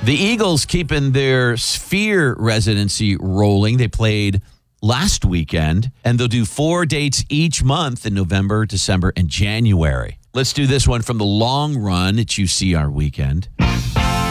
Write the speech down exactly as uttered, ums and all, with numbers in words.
The Eagles keeping their Sphere residency rolling. They played last weekend, and they'll do four dates each month in November, December, and January. Let's do this one from the long run at U C R weekend.